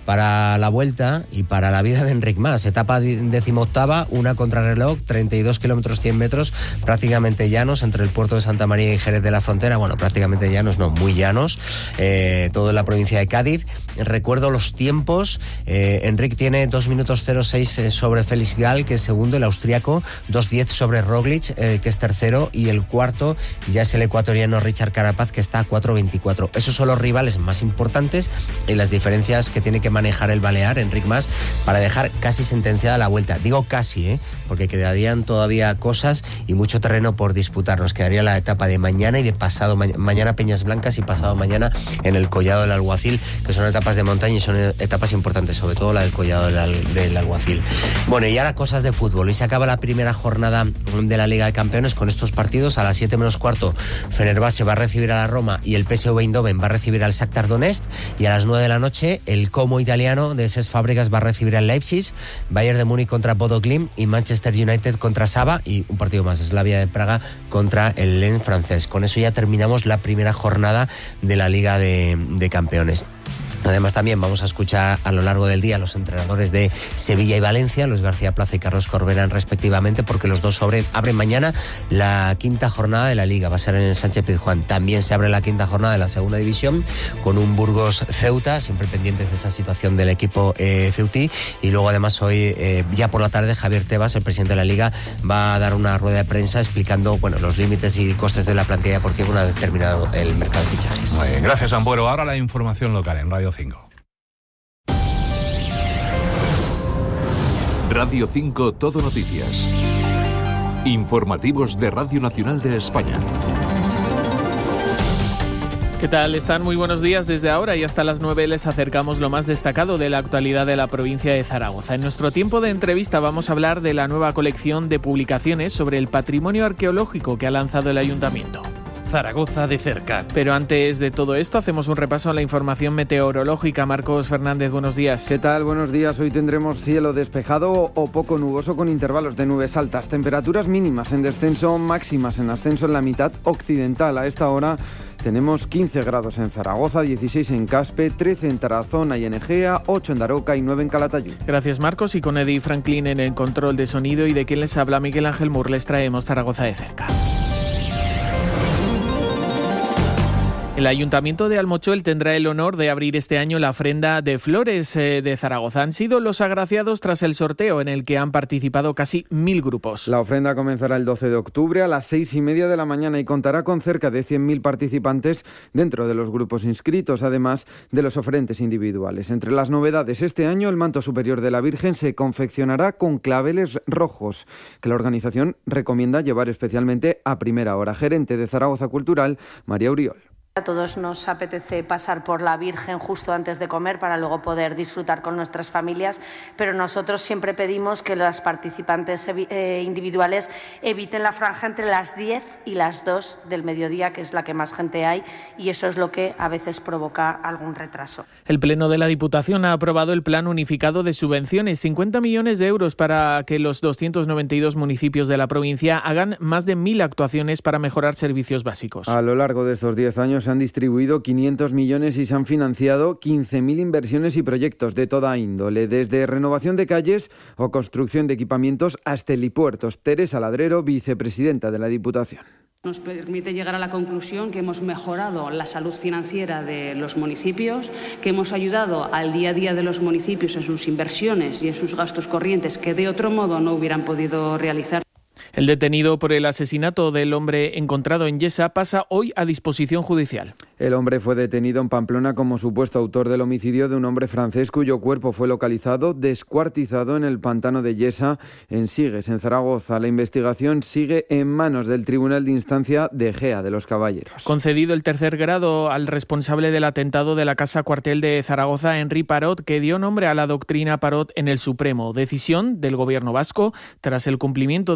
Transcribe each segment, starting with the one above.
para la Vuelta y para la vida de Enric Mas. Etapa 18ª, una contrarreloj, 32 kilómetros 100 metros, prácticamente llanos entre el puerto de Santa María y Jerez de la Frontera. Bueno, prácticamente llanos, no, muy llanos, todo en la provincia de Cádiz. Recuerdo los tiempos. Enric tiene 2 minutos 06 sobre Félix Gall, que es segundo, el austríaco, 2:10 sobre Roglic, que es tercero, y el cuarto ya es el ecuatoriano Richard Carapaz, que está a 4:24. Esos son los rivales más importantes y las diferencias que tiene que manejar el balear Enric Mas para dejar casi sentenciada la Vuelta. Digo casi, porque quedarían todavía cosas y mucho terreno por disputar. Nos quedaría la etapa de mañana y de pasado mañana Peñas Blancas y pasado mañana en el Collado del Alguacil, que son etapas de montaña y son etapas importantes, sobre todo la del Collado del Alguacil. Bueno, y ahora cosas de fútbol. Hoy se acaba la primera jornada de la Liga de Campeones con estos partidos. A las 7 menos cuarto, Fenerbahce va a recibir a la Roma y el PSV Eindhoven va a recibir al Shakhtar Donetsk, y a las 9 de la noche el Como italiano de Cesc Fàbregas va a recibir al Leipzig, Bayern de Múnich contra Bodo Glimt y Manchester United contra Saba, y un partido más, Slavia de Praga contra el Lens francés. Con eso ya terminamos la primera jornada de la Liga de Campeones. Además, también vamos a escuchar a lo largo del día a los entrenadores de Sevilla y Valencia, Luis García Plaza y Carlos Corberán respectivamente, porque los dos abren mañana la quinta jornada de la Liga. Va a ser en el Sánchez Pizjuán. También se abre la quinta jornada de la segunda división con un Burgos Ceuta, siempre pendientes de esa situación del equipo ceutí. Y luego, además, hoy ya por la tarde, Javier Tebas, el presidente de la Liga, va a dar una rueda de prensa explicando los límites y costes de la plantilla deportiva una vez terminado el mercado de fichajes. Muy bien, gracias, Ampuero. Ahora la información local en Radio 5. Radio 5 Todo Noticias. Informativos de Radio Nacional de España. ¿Qué tal? Están muy buenos días. Desde ahora y hasta las 9 les acercamos lo más destacado de la actualidad de la provincia de Zaragoza. En nuestro tiempo de entrevista vamos a hablar de la nueva colección de publicaciones sobre el patrimonio arqueológico que ha lanzado el Ayuntamiento. Zaragoza de cerca. Pero antes de todo esto, hacemos un repaso a la información meteorológica. Marcos Fernández, buenos días. ¿Qué tal? Buenos días. Hoy tendremos cielo despejado o poco nuboso con intervalos de nubes altas. Temperaturas mínimas en descenso, máximas en ascenso en la mitad occidental. A esta hora tenemos 15 grados en Zaragoza, 16 en Caspe, 13 en Tarazona y en Egea, 8 en Daroca y 9 en Calatayud. Gracias, Marcos. Y con Eddie Franklin en el control de sonido y de quien les habla Miguel Ángel Mur, les traemos Zaragoza de cerca. El Ayuntamiento de Almochoel tendrá el honor de abrir este año la ofrenda de flores de Zaragoza. Han sido los agraciados tras el sorteo en el que han participado casi 1000 grupos. La ofrenda comenzará el 12 de octubre a las 6:30 de la mañana y contará con cerca de 100.000 participantes dentro de los grupos inscritos, además de los oferentes individuales. Entre las novedades este año, el manto superior de la Virgen se confeccionará con claveles rojos, que la organización recomienda llevar especialmente a primera hora. Gerente de Zaragoza Cultural, María Uriol. A todos nos apetece pasar por la Virgen justo antes de comer para luego poder disfrutar con nuestras familias, pero nosotros siempre pedimos que las participantes individuales eviten la franja entre las 10 y las 2 del mediodía, que es la que más gente hay, y eso es lo que a veces provoca algún retraso. El Pleno de la Diputación ha aprobado el Plan Unificado de Subvenciones, 50 millones de euros para que los 292 municipios de la provincia hagan más de 1000 actuaciones para mejorar servicios básicos. A lo largo de estos 10 años se han distribuido 500 millones y se han financiado 15.000 inversiones y proyectos de toda índole, desde renovación de calles o construcción de equipamientos hasta helipuertos. Teresa Ladrero, vicepresidenta de la Diputación. Nos permite llegar a la conclusión que hemos mejorado la salud financiera de los municipios, que hemos ayudado al día a día de los municipios en sus inversiones y en sus gastos corrientes que de otro modo no hubieran podido realizar. El detenido por el asesinato del hombre encontrado en Yesa pasa hoy a disposición judicial. El hombre fue detenido en Pamplona como supuesto autor del homicidio de un hombre francés cuyo cuerpo fue localizado descuartizado en el pantano de Yesa, en Sigues, en Zaragoza. La investigación sigue en manos del Tribunal de Instancia de Egea de los Caballeros. Concedido el tercer grado al responsable del atentado de la Casa Cuartel de Zaragoza, Henri Parot, que dio nombre a la doctrina Parot en el Supremo. Decisión del Gobierno vasco tras el cumplimiento de una condena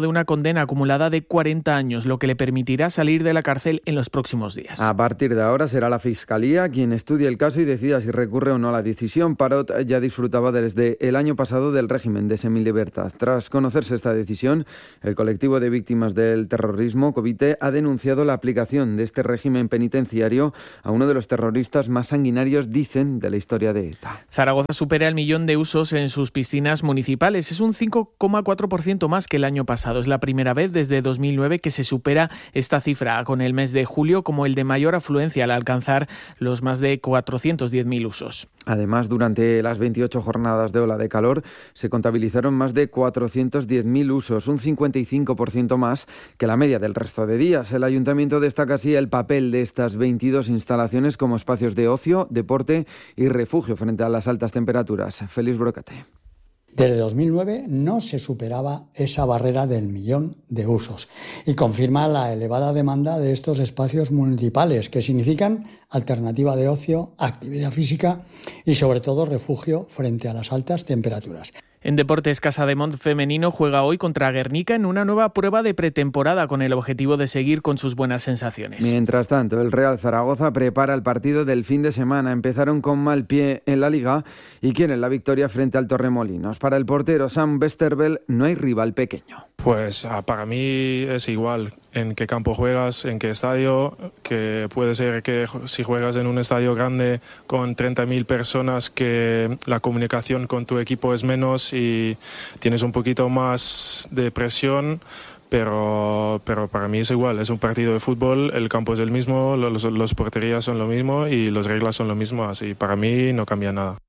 condena acumulada de 40 años, lo que le permitirá salir de la cárcel en los próximos días. A partir de ahora será la Fiscalía quien estudie el caso y decida si recurre o no a la decisión. Parot ya disfrutaba desde el año pasado del régimen de semilibertad. Tras conocerse esta decisión, el colectivo de víctimas del terrorismo, COVITE, ha denunciado la aplicación de este régimen penitenciario a uno de los terroristas más sanguinarios, dicen, de la historia de ETA. Zaragoza supera el 1.000.000 de usos en sus piscinas municipales. Es un 5,4% más que el año pasado. Es la primera vez desde 2009 que se supera esta cifra, con el mes de julio como el de mayor afluencia al alcanzar los más de 410.000 usos. Además, durante las 28 jornadas de ola de calor se contabilizaron más de 410.000 usos, un 55% más que la media del resto de días. El Ayuntamiento destaca así el papel de estas 22 instalaciones como espacios de ocio, deporte y refugio frente a las altas temperaturas. Félix Brocate. Desde 2009 no se superaba esa barrera del 1.000.000 de usos y confirma la elevada demanda de estos espacios municipales que significan alternativa de ocio, actividad física y sobre todo refugio frente a las altas temperaturas. En deportes, Casademont femenino juega hoy contra Guernica en una nueva prueba de pretemporada con el objetivo de seguir con sus buenas sensaciones. Mientras tanto, el Real Zaragoza prepara el partido del fin de semana. Empezaron con mal pie en la Liga y quieren la victoria frente al Torremolinos. Para el portero Sam Westerveld no hay rival pequeño. Pues para mí es igual en qué campo juegas, en qué estadio, que puede ser que si juegas en un estadio grande con 30.000 personas que la comunicación con tu equipo es menos y tienes un poquito más de presión, pero para mí es igual, es un partido de fútbol, el campo es el mismo, los porterías son lo mismo y las reglas son lo mismo, así para mí no cambia nada.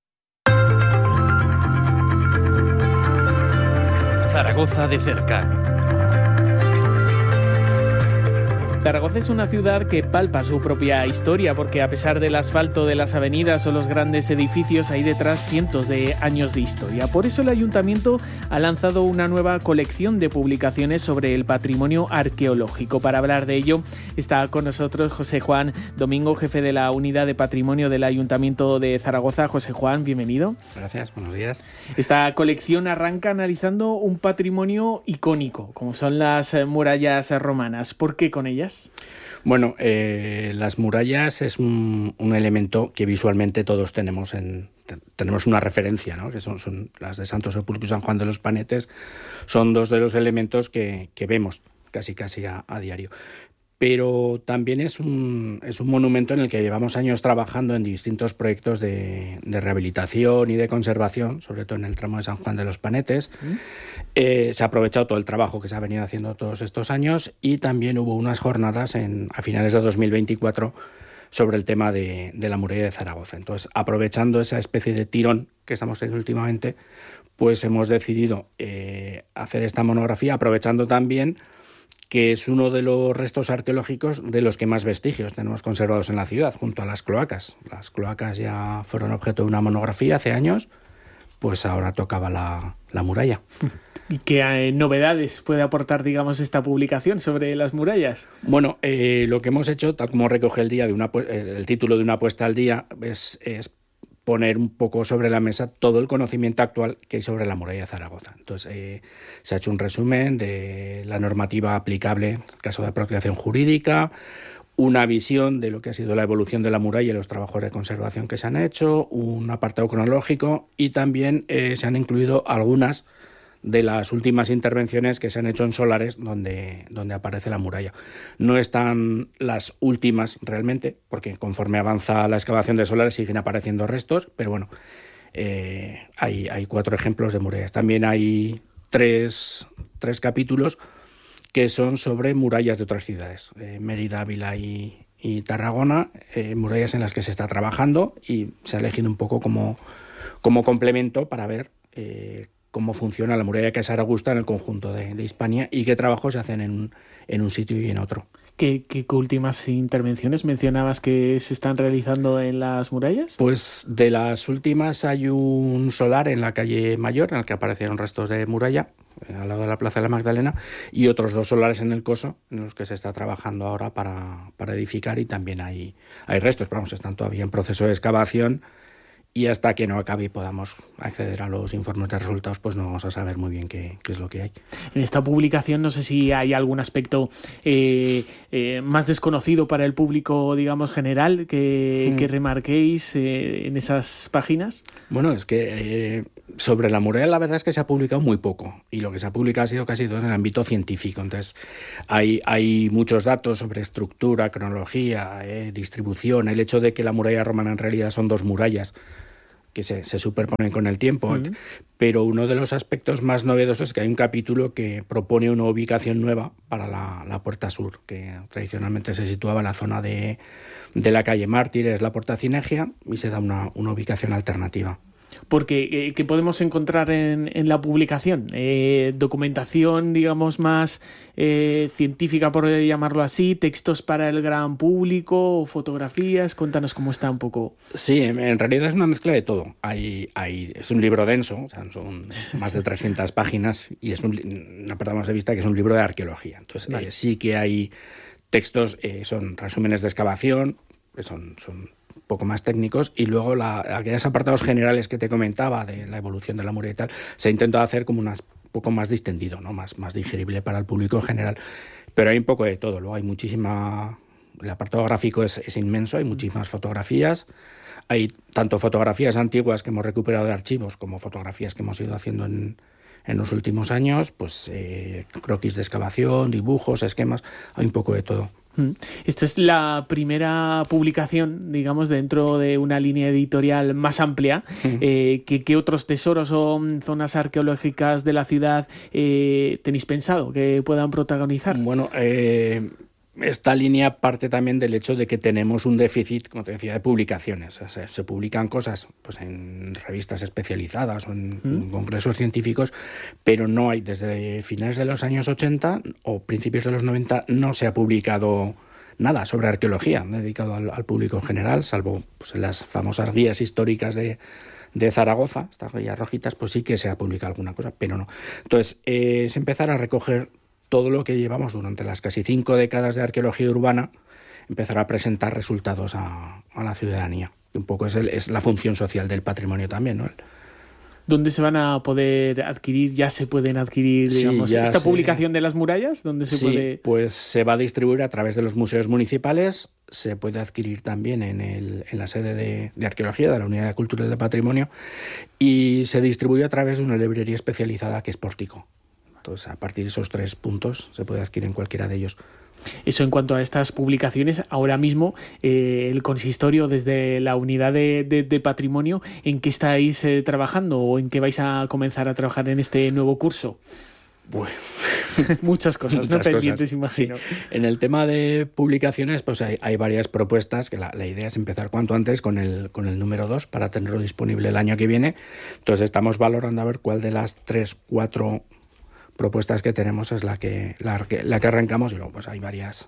Zaragoza de cerca. Zaragoza es una ciudad que palpa su propia historia porque a pesar del asfalto de las avenidas o los grandes edificios hay detrás cientos de años de historia. Por eso el Ayuntamiento ha lanzado una nueva colección de publicaciones sobre el patrimonio arqueológico. Para hablar de ello está con nosotros José Juan Domingo, jefe de la Unidad de Patrimonio del Ayuntamiento de Zaragoza. José Juan, bienvenido. Gracias, buenos días. Esta colección arranca analizando un patrimonio icónico, como son las murallas romanas. ¿Por qué con ellas? Bueno, las murallas es un elemento que visualmente todos tenemos una referencia, ¿no? Que son las de Santo Sepulcro y San Juan de los Panetes, son dos de los elementos que vemos casi a diario. Pero también es un monumento en el que llevamos años trabajando en distintos proyectos de rehabilitación y de conservación, sobre todo en el tramo de San Juan de los Panetes. Se ha aprovechado todo el trabajo que se ha venido haciendo todos estos años y también hubo unas jornadas a finales de 2024 sobre el tema de la muralla de Zaragoza. Entonces, aprovechando esa especie de tirón que estamos teniendo últimamente, pues hemos decidido hacer esta monografía, aprovechando también que es uno de los restos arqueológicos de los que más vestigios tenemos conservados en la ciudad, junto a las cloacas. Las cloacas ya fueron objeto de una monografía hace años, pues ahora tocaba la muralla. ¿Y qué novedades puede aportar, digamos, esta publicación sobre las murallas? Bueno, lo que hemos hecho, tal como recoge el título de una puesta al día, es poner un poco sobre la mesa todo el conocimiento actual que hay sobre la muralla de Zaragoza. Entonces, se ha hecho un resumen de la normativa aplicable en el caso de apropiación jurídica, una visión de lo que ha sido la evolución de la muralla y los trabajos de conservación que se han hecho, un apartado cronológico y también se han incluido algunas de las últimas intervenciones que se han hecho en solares donde aparece la muralla. No están las últimas realmente, porque conforme avanza la excavación de solares siguen apareciendo restos, pero bueno, hay 4 ejemplos de murallas. También hay tres capítulos que son sobre murallas de otras ciudades, Mérida, Ávila y Tarragona, murallas en las que se está trabajando y se ha elegido un poco como complemento para ver cómo funciona la muralla de Casa Aragusta en el conjunto de Hispania y qué trabajos se hacen en un sitio y en otro. ¿Qué últimas intervenciones mencionabas que se están realizando en las murallas? Pues de las últimas hay un solar en la calle Mayor en el que aparecieron restos de muralla al lado de la Plaza de la Magdalena y otros 2 solares en el Coso en los que se está trabajando ahora para edificar y también hay restos, pero vamos, están todavía en proceso de excavación y hasta que no acabe y podamos acceder a los informes de resultados, pues no vamos a saber muy bien qué es lo que hay. En esta publicación no sé si hay algún aspecto más desconocido para el público, digamos, general, que remarquéis en esas páginas. Bueno, es que sobre la muralla la verdad es que se ha publicado muy poco, y lo que se ha publicado ha sido casi todo en el ámbito científico. Entonces hay muchos datos sobre estructura, cronología, distribución, el hecho de que la muralla romana en realidad son 2 murallas que se superponen con el tiempo, pero uno de los aspectos más novedosos es que hay un capítulo que propone una ubicación nueva para la puerta sur, que tradicionalmente se situaba en la zona de la calle Mártires, la puerta Cinegia, y se da una ubicación alternativa. Porque, ¿qué podemos encontrar en la publicación? Documentación, digamos, más científica, por llamarlo así, textos para el gran público, fotografías. Cuéntanos cómo está un poco. Sí, en realidad es una mezcla de todo. Es un libro denso, o sea, son más de 300 páginas, y no perdamos de vista que es un libro de arqueología. Entonces, vale. Sí que hay textos, son resúmenes de excavación, son poco más técnicos, y luego aquellos apartados generales que te comentaba de la evolución de la muralla y tal, se ha intentado hacer como un poco más distendido, ¿no? más digerible para el público en general, pero hay un poco de todo. Luego hay el apartado gráfico es inmenso, hay muchísimas fotografías, hay tanto fotografías antiguas que hemos recuperado de archivos como fotografías que hemos ido haciendo en los últimos años, pues croquis de excavación, dibujos, esquemas, hay un poco de todo. Esta es la primera publicación, digamos, dentro de una línea editorial más amplia. ¿Qué otros tesoros o zonas arqueológicas de la ciudad tenéis pensado que puedan protagonizar? Bueno, esta línea parte también del hecho de que tenemos un déficit, como te decía, de publicaciones. O sea, se publican cosas pues en revistas especializadas o en congresos científicos, pero no hay, desde finales de los años 80 o principios de los 90, no se ha publicado nada sobre arqueología dedicado al público en general, salvo pues en las famosas guías históricas de Zaragoza, estas guías rojitas, pues sí que se ha publicado alguna cosa, pero no. Entonces, es empezar a recoger todo lo que llevamos durante las casi 5 décadas de arqueología urbana, empezar a presentar resultados a la ciudadanía. Un poco es la función social del patrimonio también, ¿no? ¿Dónde se van a poder adquirir? ¿Ya se pueden adquirir, digamos, esta publicación de las murallas? ¿Dónde se puede...? Pues se va a distribuir a través de los museos municipales, se puede adquirir también en la sede de arqueología de la Unidad de Cultura y de Patrimonio, y se distribuye a través de una librería especializada que es Pórtico. Entonces, a partir de esos 3 puntos se puede adquirir en cualquiera de ellos. Eso en cuanto a estas publicaciones. Ahora mismo, el consistorio, desde la unidad de patrimonio, ¿en qué estáis trabajando o en qué vais a comenzar a trabajar en este nuevo curso? Bueno, muchas cosas, ¿no? Pendientes, imagino. Sí. En el tema de publicaciones, pues hay varias propuestas, que la idea es empezar cuanto antes con el número 2 para tenerlo disponible el año que viene. Entonces estamos valorando a ver cuál de las 3-4 propuestas que tenemos es la que arrancamos, y luego pues hay varias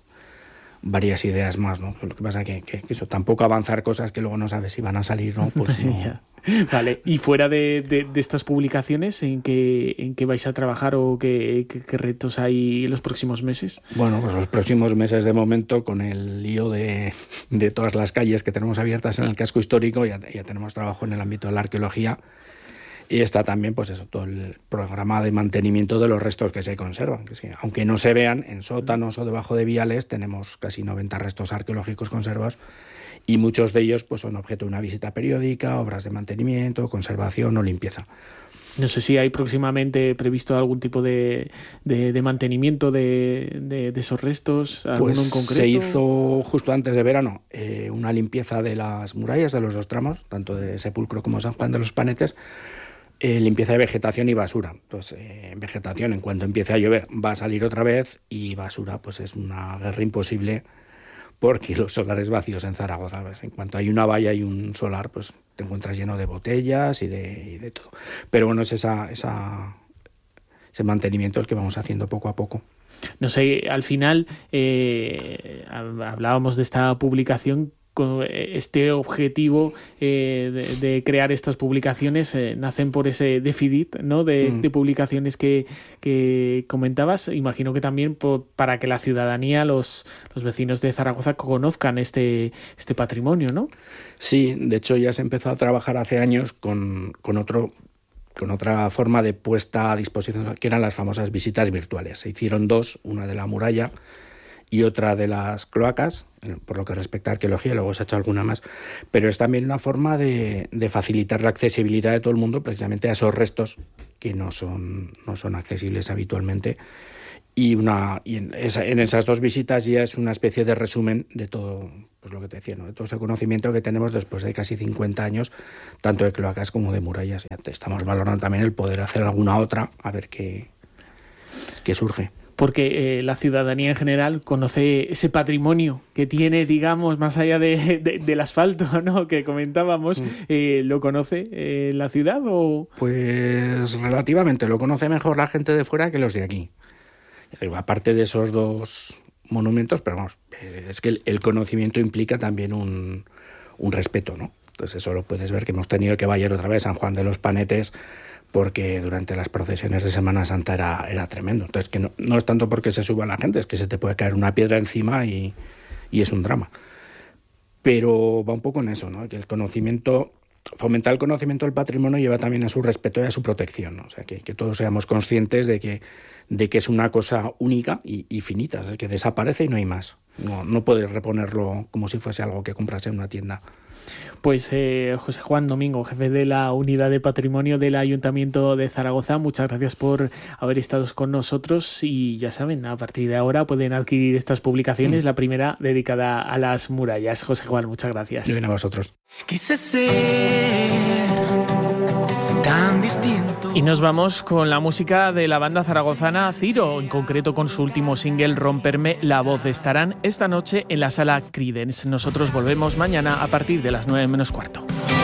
ideas más, ¿no? Lo que pasa es que eso, tampoco avanzar cosas que luego no sabes si van a salir, ¿no? Pues no. Vale, y fuera de estas publicaciones, ¿en qué vais a trabajar o qué retos hay en los próximos meses? Bueno, pues los próximos meses, de momento, con el lío de todas las calles que tenemos abiertas en el casco histórico, ya tenemos trabajo en el ámbito de la arqueología. Y está también, pues eso, todo el programa de mantenimiento de los restos que se conservan. Que es que, aunque no se vean en sótanos o debajo de viales, tenemos casi 90 restos arqueológicos conservados, y muchos de ellos pues son objeto de una visita periódica, obras de mantenimiento, conservación o limpieza. No sé si hay próximamente previsto algún tipo de mantenimiento de esos restos, alguno en concreto. Se hizo justo antes de verano una limpieza de las murallas de los 2 tramos, tanto de Sepulcro como San Juan de los Panetes. Limpieza de vegetación y basura. Pues vegetación, en cuanto empiece a llover, va a salir otra vez, y basura, pues es una guerra imposible, porque los solares vacíos en Zaragoza, pues, en cuanto hay una valla y un solar, pues te encuentras lleno de botellas y de todo. Pero bueno, es ese mantenimiento el que vamos haciendo poco a poco. No sé, al final hablábamos de esta publicación. este objetivo de crear estas publicaciones nacen por ese déficit, ¿no?, de publicaciones que comentabas. Imagino que también para que la ciudadanía, los vecinos de Zaragoza conozcan este patrimonio, ¿no? Sí, de hecho ya se empezó a trabajar hace años con otra forma de puesta a disposición, que eran las famosas visitas virtuales. Se hicieron dos, una de la muralla y otra de las cloacas, por lo que respecta a arqueología, luego se ha hecho alguna más, pero es también una forma de facilitar la accesibilidad de todo el mundo precisamente a esos restos que no son accesibles habitualmente. Y en esas dos visitas ya es una especie de resumen de todo, pues lo que te decía, ¿no?, de todo ese conocimiento que tenemos después de casi 50 años, tanto de cloacas como de murallas. Estamos valorando también el poder hacer alguna otra, a ver qué surge. Porque la ciudadanía en general conoce ese patrimonio que tiene, digamos, más allá del asfalto, ¿no?, que comentábamos. ¿Lo conoce la ciudad o...? Pues relativamente, lo conoce mejor la gente de fuera que los de aquí. Aparte de esos dos monumentos, pero vamos, es que el conocimiento implica también un respeto, ¿no? Entonces eso lo puedes ver, que hemos tenido que vallar otra vez San Juan de los Panetes, porque durante las procesiones de Semana Santa era tremendo. Entonces que no es tanto porque se suba la gente, es que se te puede caer una piedra encima y es un drama. Pero va un poco en eso, ¿no?, que el conocimiento, fomentar el conocimiento del patrimonio lleva también a su respeto y a su protección, ¿no? O sea, que todos seamos conscientes de que es una cosa única y finita, es que desaparece y no hay más. No puedes reponerlo como si fuese algo que compras en una tienda. Pues José Juan Domingo, jefe de la Unidad de Patrimonio del Ayuntamiento de Zaragoza, muchas gracias por haber estado con nosotros y ya saben, a partir de ahora pueden adquirir estas publicaciones, la primera dedicada a las murallas. José Juan, muchas gracias. Muy bien, a vosotros. Quise ser tan distinto. Y nos vamos con la música de la banda zaragozana Ciro, en concreto con su último single Romperme la voz. Estarán esta noche en la Sala Creedence. Nosotros volvemos mañana a partir de las 9 menos cuarto.